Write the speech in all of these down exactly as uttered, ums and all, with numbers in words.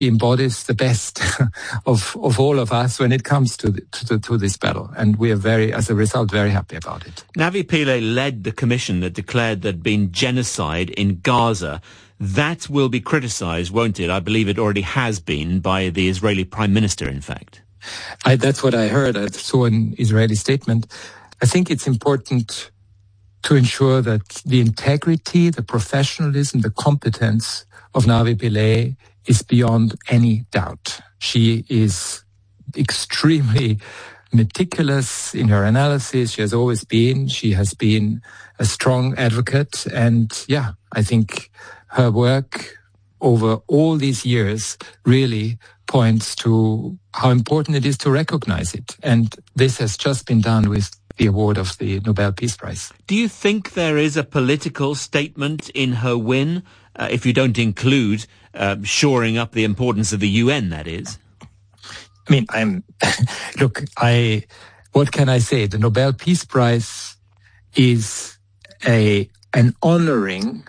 embodies the best of of all of us when it comes to, the, to, the, to this battle. And we are very, as a result, very happy about it. Navi Pillay led the commission that declared there'd been genocide in Gaza. That will be criticised, won't it? I believe it already has been by the Israeli Prime Minister, in fact. I, that's what I heard. I saw an Israeli statement. I think it's important to ensure that the integrity, the professionalism, the competence of Navi Pillay is beyond any doubt. She is extremely meticulous in her analysis. She has always been. She has been a strong advocate. And yeah, I think her work over all these years really points to how important it is to recognize it. And this has just been done with the award of the Nobel Peace Prize. Do you think there is a political statement in her win, uh, if you don't include uh, shoring up the importance of the U N, that is? I mean, I'm, look, I, what can I say? The Nobel Peace Prize is a, an honoring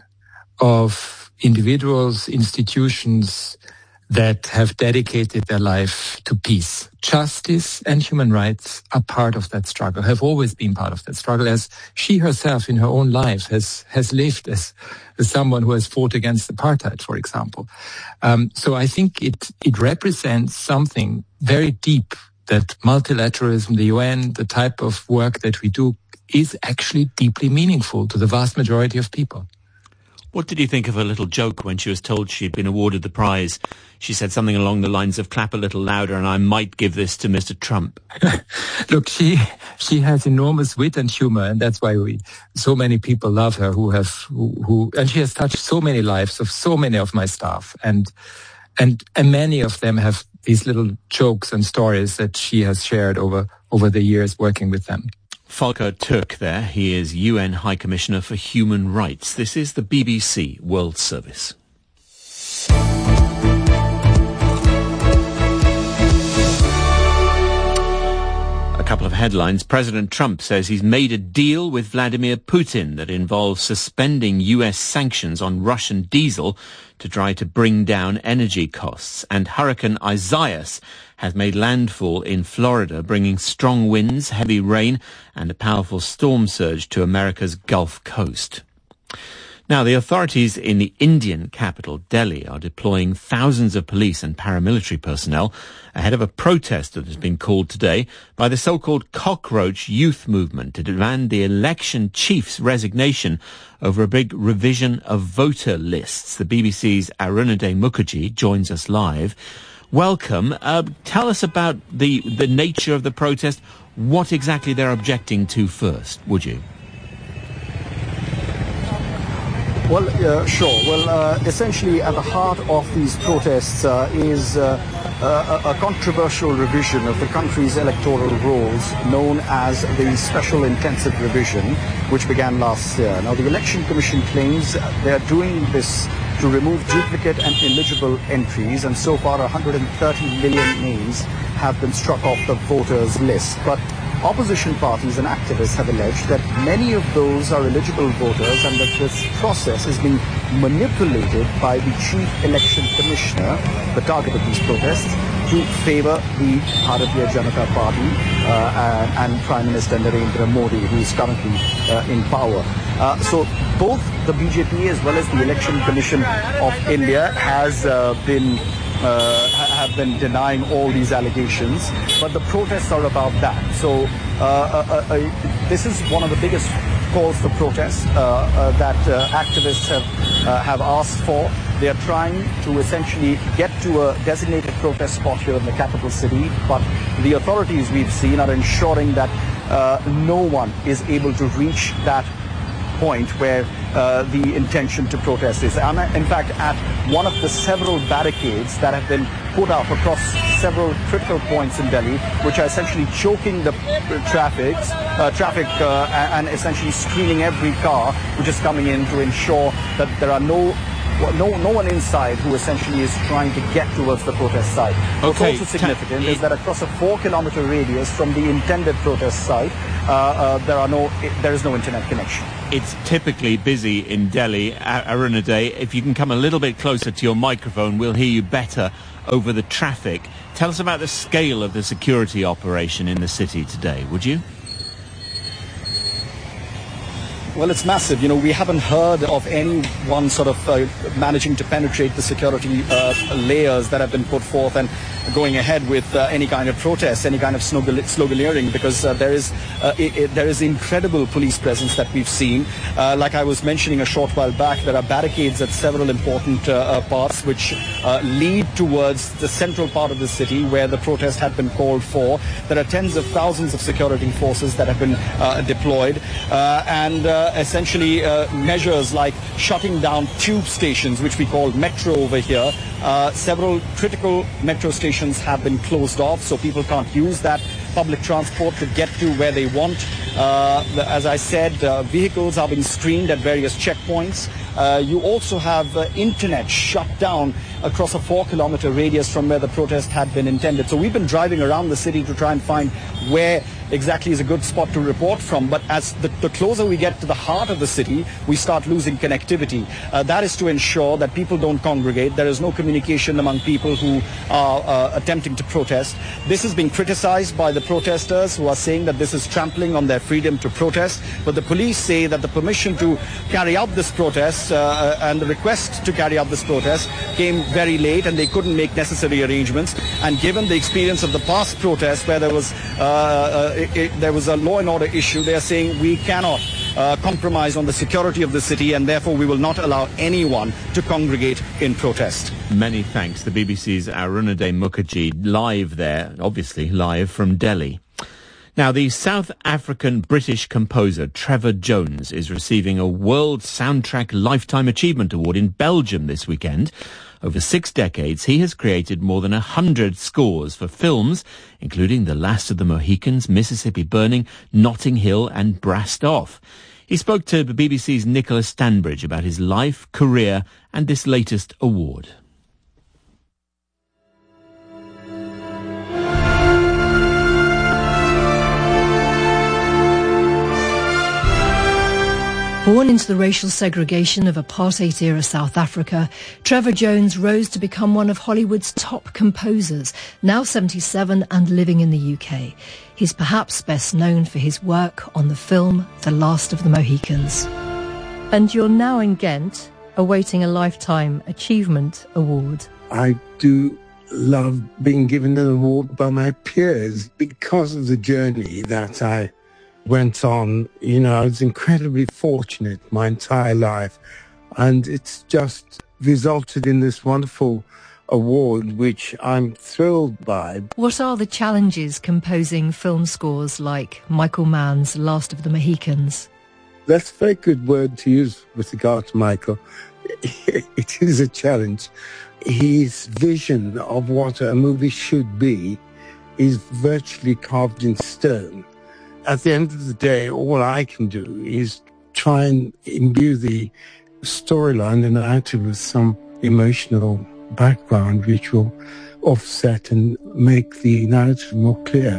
of individuals, institutions that have dedicated their life to peace. Justice and human rights are part of that struggle, have always been part of that struggle, as she herself in her own life has, has lived as, as someone who has fought against apartheid, for example. Um, so I think it, it represents something very deep, that multilateralism, the U N, the type of work that we do is actually deeply meaningful to the vast majority of people. What did you think of her little joke when she was told she'd been awarded the prize? She said something along the lines of, clap a little louder and I might give this to Mister Trump. Look, she she has enormous wit and humor, and that's why we so many people love her who have who, who and she has touched so many lives of so many of my staff, and and and many of them have these little jokes and stories that she has shared over over the years working with them. Volker Turk there. He is U N High Commissioner for Human Rights. This is the B B C World Service. A couple of headlines. President Trump says he's made a deal with Vladimir Putin that involves suspending U S sanctions on Russian diesel to try to bring down energy costs. And Hurricane Isaias has made landfall in Florida, bringing strong winds, heavy rain, and a powerful storm surge to America's Gulf Coast. Now, the authorities in the Indian capital, Delhi, are deploying thousands of police and paramilitary personnel ahead of a protest that has been called today by the so-called Cockroach Youth Movement to demand the election chief's resignation over a big revision of voter lists. The B B C's Arunadhay Mukherjee joins us live. Welcome. Uh, tell us about the, the nature of the protest, what exactly they're objecting to first, would you? Well, uh, sure. Well, uh, essentially at the heart of these protests uh, is uh, a, a controversial revision of the country's electoral rolls known as the Special Intensive Revision, which began last year. Now, the Election Commission claims they are doing this to remove duplicate and illegible entries, and so far one hundred thirty million names have been struck off the voters' list. But opposition parties and activists have alleged that many of those are eligible voters and that this process is being manipulated by the Chief Election Commissioner, the target of these protests, to favor the Bharatiya Janata Party uh, and, and Prime Minister Narendra Modi, who is currently uh, in power. Uh, so both the B J P as well as the Election Commission of India has uh, been Uh, have been denying all these allegations, but the protests are about that. So uh, uh, uh, this is one of the biggest calls for protest uh, uh, that uh, activists have uh, have asked for. They are trying to essentially get to a designated protest spot here in the capital city, but the authorities we've seen are ensuring that uh, no one is able to reach that point where uh, the intention to protest is. And in fact, at one of the several barricades that have been put up across several critical points in Delhi, which are essentially choking the traffic, uh, traffic uh, and essentially screening every car which is coming in to ensure that there are no No, no one inside who essentially is trying to get towards the protest site. What's okay. also significant is that across a four-kilometer radius from the intended protest site, uh, uh, there are no, there is no internet connection. It's typically busy in Delhi, Arunadhay. If you can come a little bit closer to your microphone, we'll hear you better. over the traffic. Tell us about the scale of the security operation in the city today, would you? Well, it's massive. You know, we haven't heard of anyone sort of uh, managing to penetrate the security uh, layers that have been put forth and going ahead with uh, any kind of protest, any kind of sloganeering, because uh, there is uh, it, it, there is incredible police presence that we've seen. Uh, like I was mentioning a short while back, there are barricades at several important uh, uh, parts which uh, lead towards the central part of the city where the protest had been called for. There are tens of thousands of security forces that have been uh, deployed, uh, and uh, essentially uh, measures like shutting down tube stations, which we call metro over here. Uh, several critical metro stations have been closed off, so people can't use that public transport to get to where they want. Uh, the, as I said, uh, vehicles are being screened at various checkpoints. Uh, you also have uh, internet shut down across a four kilometer radius from where the protest had been intended. So we've been driving around the city to try and find where exactly is a good spot to report from. But as the, the closer we get to the heart of the city, we start losing connectivity. Uh, that is to ensure that people don't congregate. There is no communication among people who are uh, attempting to protest. This is being criticized by the protesters, who are saying that this is trampling on their freedom to protest. But the police say that the permission to carry out this protest uh, and the request to carry out this protest came very late, and they couldn't make necessary arrangements. And given the experience of the past protests where there was uh, uh, it, it, there was a law and order issue, they are saying we cannot uh, compromise on the security of the city, and therefore we will not allow anyone to congregate in protest. Many thanks. The B B C's Arunadhay Mukherjee live there, obviously live from Delhi. Now, the South African British composer Trevor Jones is receiving a World Soundtrack Lifetime Achievement Award in Belgium this weekend. Over six decades, he has created more than a hundred scores for films, including The Last of the Mohicans, Mississippi Burning, Notting Hill and Brassed Off. He spoke to the B B C's Nicholas Stanbridge about his life, career and this latest award. Born into the racial segregation of apartheid-era South Africa, Trevor Jones rose to become one of Hollywood's top composers, now seventy-seven and living in the U K. He's perhaps best known for his work on the film The Last of the Mohicans. And you're now in Ghent, awaiting a Lifetime Achievement Award. I do love being given an award by my peers because of the journey that I went on. You know, I was incredibly fortunate my entire life, and it's just resulted in this wonderful award, which I'm thrilled by. What are the challenges composing film scores like Michael Mann's Last of the Mohicans? That's a very good word to use with regard to Michael. It is a challenge. His vision of what a movie should be is virtually carved in stone. At the end of the day, all I can do is try and imbue the storyline and narrative with some emotional background which will offset and make the narrative more clear.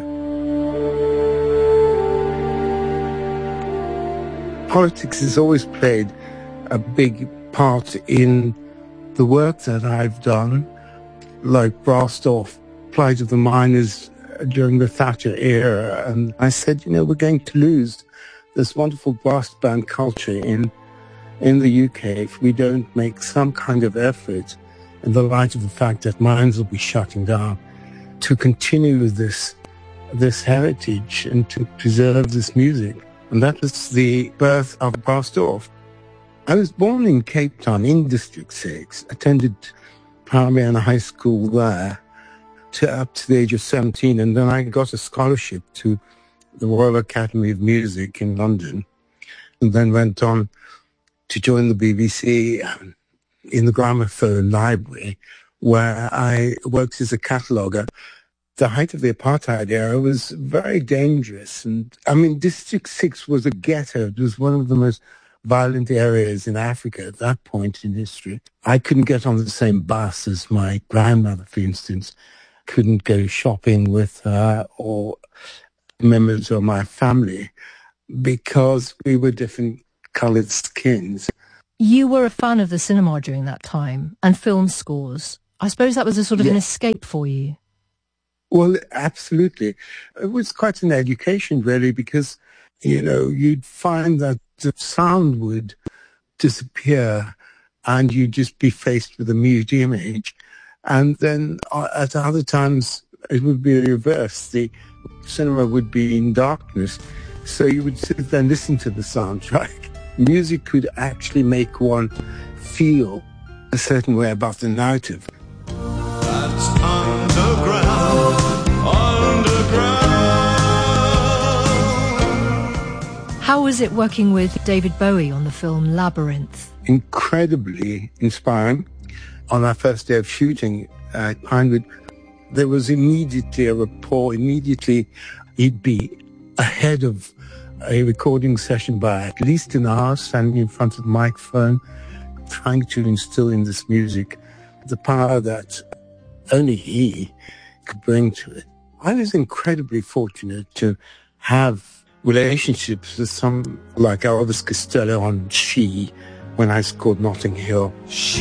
Politics has always played a big part in the work that I've done, like Brassed Off, Plight of the Miners during the Thatcher era. And I said, you know, we're going to lose this wonderful brass band culture in in the U K if we don't make some kind of effort, in the light of the fact that mines will be shutting down, to continue this this heritage and to preserve this music. And that was the birth of Brassed Off. I was born in Cape Town in District six, attended primary and high school there to up to the age of seventeen, and then I got a scholarship to the Royal Academy of Music in London, and then went on to join the B B C in the Gramophone Library, where I worked as a cataloguer. The height of the apartheid era was very dangerous, and I mean, District six was a ghetto. It was one of the most violent areas in Africa at that point in history. I couldn't get on the same bus as my grandmother, for instance. Couldn't go shopping with her or members of my family because we were different coloured skins. You were a fan of the cinema during that time and film scores. I suppose that was a sort of yeah. an escape for you. Well, absolutely. It was quite an education, really, because, you know, you'd find that the sound would disappear and you'd just be faced with a mute image. And then uh, at other times, it would be the reverse. The cinema would be in darkness. So you would sit there and listen to the soundtrack. Music could actually make one feel a certain way about the narrative. That's underground, underground. How was it working with David Bowie on the film Labyrinth? Incredibly inspiring. On our first day of shooting at Pinewood, there was immediately a rapport. Immediately, he'd be ahead of a recording session by at least an hour, standing in front of the microphone, trying to instill in this music the power that only he could bring to it. I was incredibly fortunate to have relationships with some like Elvis Costello on She when I scored Notting Hill. She